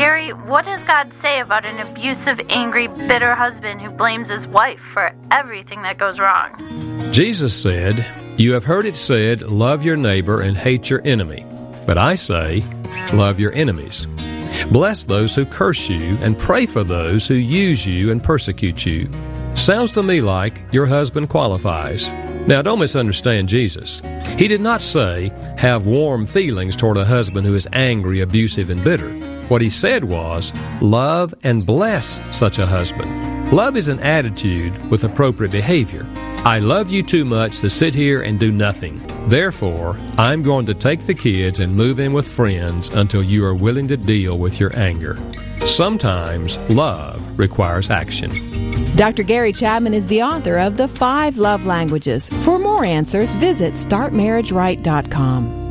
Gary, what does God say about an abusive, angry, bitter husband who blames his wife for everything that goes wrong? Jesus said, "You have heard it said, love your neighbor and hate your enemy. But I say, love your enemies. Bless those who curse you and pray for those who use you and persecute you." Sounds to me like your husband qualifies. Now, don't misunderstand Jesus. He did not say, have warm feelings toward a husband who is angry, abusive, and bitter. What he said was, love and bless such a husband. Love is an attitude with appropriate behavior. I love you too much to sit here and do nothing. Therefore, I'm going to take the kids and move in with friends until you are willing to deal with your anger. Sometimes love requires action. Dr. Gary Chapman is the author of The 5 Love Languages. For more answers, visit StartMarriageRight.com.